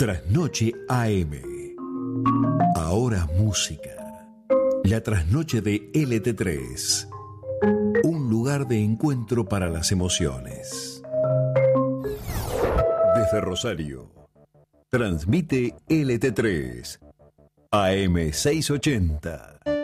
Trasnoche AM. Ahora música. La trasnoche de LT3. Un lugar de encuentro para las emociones. Desde Rosario. Transmite LT3. AM 680.